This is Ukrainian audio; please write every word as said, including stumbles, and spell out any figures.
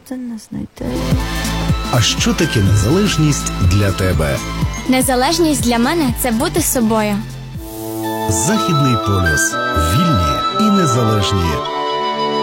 ти не знайдеш. А що таке незалежність для тебе? Незалежність для мене – це бути собою. Західний полюс. Вільні і незалежні.